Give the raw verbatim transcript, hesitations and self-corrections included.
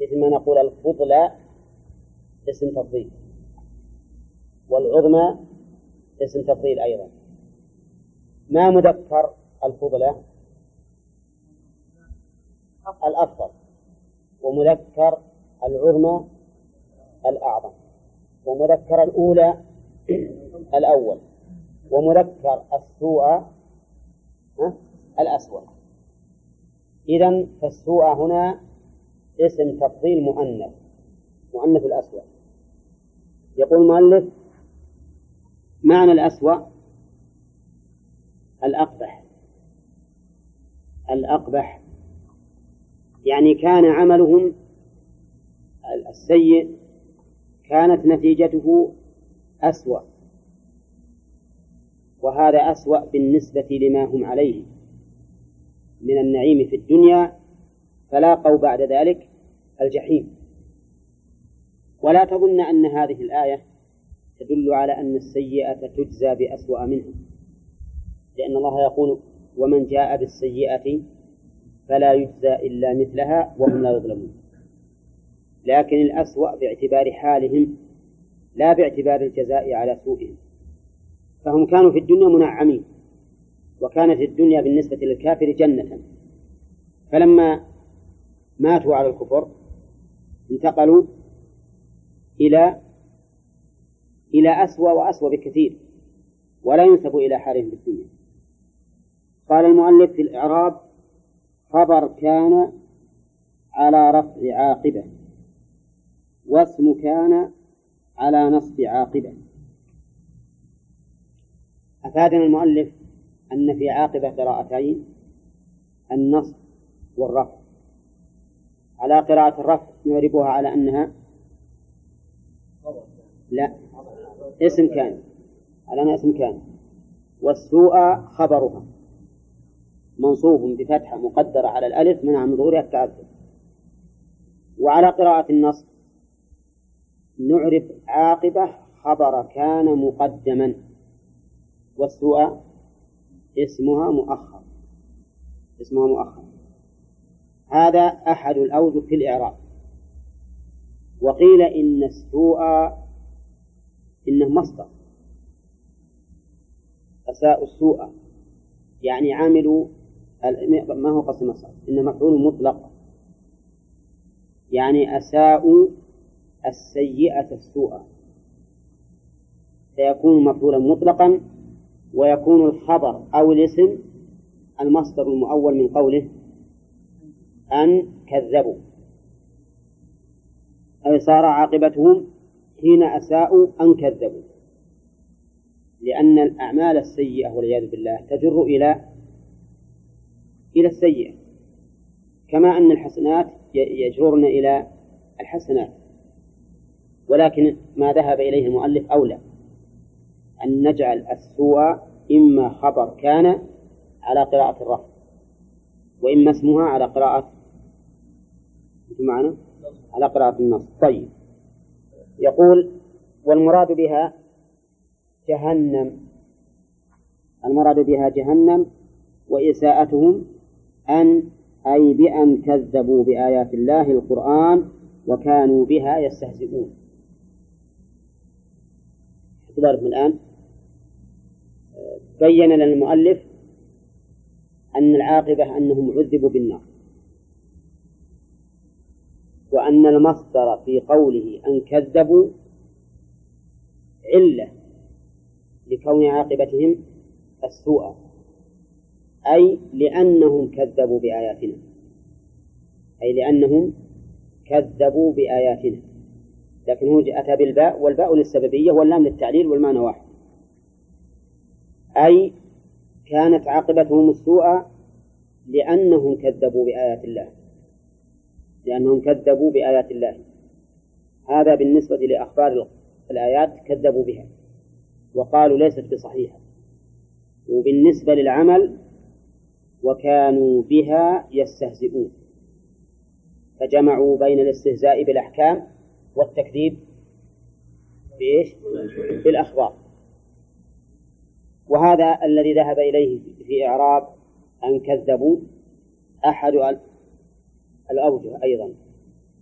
مثل ما نقول الفضلى اسم تفضيل، والعظمى اسم تفضيل أيضا. ما مذكر الفضلى؟ الأفضل، ومذكر العظمى الأعظم، ومذكر الأولى الأول، ومذكر السوء الأسوأ. إذن فالسوء هنا اسم تفضيل مؤنث، مؤنث الأسوأ. يقول المؤلف معنى الأسوأ الأقبح، الأقبح يعني كان عملهم السيء كانت نتيجته أسوأ، وهذا أسوأ بالنسبة لما هم عليه من النعيم في الدنيا، فلاقوا بعد ذلك الجحيم. ولا تظن أن هذه الآية تدل على أن السيئة تجزى بأسوأ منها، لأن الله يقول ومن جاء بالسيئة فلا يجزى إلا مثلها وهم لا يظلمون. لكن الأسوأ باعتبار حالهم لا باعتبار الجزاء على سوءهم. فهم كانوا في الدنيا منعمين، وكانت الدنيا بالنسبة للكافر جنة، فلما ماتوا على الكفر انتقلوا إلى إلى أسوأ وأسوأ بكثير، ولا ينسب إلى حالهم في الدنيا. قال المؤلف في الإعراب خبر كان على رفع عاقبة، واسم كان على نصب عاقبة. أفادنا المؤلف أن في عاقبة قراءتين، النصب والرفع. على قراءة الرفع نعربها على أنها لا اسم كان، على أنها اسم كان، والسوء خبرها منصوب بفتحة مقدرة على الألف منع من ظهورها التعذر. وعلى قراءة النصب نعرف عاقبة خبر كان مقدما، والسوء اسمها مؤخر، اسمها مؤخر. هذا أحد الأوجه في الإعراب. وقيل إن السوء إنه مصدر، أساء السوء يعني عاملوا، ما هو قسم مصدر، إنه مفعول مطلق، يعني أساءوا السيئة السوء، فيكون مفعولا مطلقا، ويكون الخبر أو الاسم المصدر المؤول من قوله أن كذبوا، أي صار عاقبتهم حين أساءوا أن كذبوا، لأن الأعمال السيئة والعياذ بالله تجر إلى إلى السيئة، كما أن الحسنات يجرون إلى الحسنات. ولكن ما ذهب إليه المؤلف أولى أن نجعل السوء إما خبر كان على قراءة الرفع، وإما اسمها على قراءة معنا على قراءة النص. طيب، يقول والمراد بها جهنم، المراد بها جهنم، وإساءتهم أن أي بأن كذبوا بآيات الله القرآن وكانوا بها يستهزئون. من الآن بين لنا المؤلف أن العاقبة أنهم عذبوا بالنار، وأن المصدر في قوله أن كذبوا علة لكون عاقبتهم السوء، أي لأنهم كذبوا بآياتنا، أي لأنهم كذبوا بآياتنا. لكن هو أتى بالباء، والباء للسببية واللام للتعليل والمعنى واحد، أي كانت عاقبتهم السوء لأنهم كذبوا بآيات الله، لأنهم كذبوا بآيات الله. هذا بالنسبة لأخبار الآيات كذبوا بها وقالوا ليست بصحيحة. وبالنسبة للعمل وكانوا بها يستهزئون، فجمعوا بين الاستهزاء بالأحكام والتكذيب بإيش؟ بالأخبار. وهذا الذي ذهب إليه في إعراب أن كذبوا أحد الأوجه أيضا،